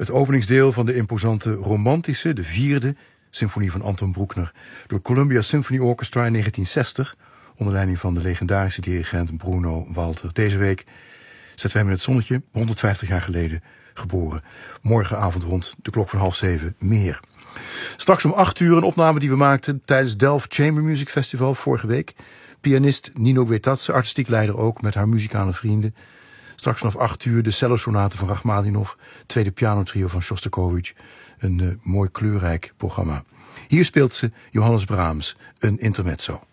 Het openingsdeel van de imposante romantische, de 4e symfonie van Anton Bruckner door Columbia Symphony Orchestra in 1960 onder leiding van de legendarische dirigent Bruno Walter. Deze week zetten we hem in het zonnetje, 150 jaar geleden geboren. Morgenavond rond de klok van 6:30 meer. Straks om 8 uur een opname die we maakten tijdens Delft Chamber Music Festival vorige week. Pianist Nino Guetazze, artistiek leider ook met haar muzikale vrienden. Straks vanaf 8 uur de cello-sonate van Rachmaninov, tweede pianotrio van Shostakovich. Een mooi kleurrijk programma. Hier speelt ze Johannes Brahms, een intermezzo.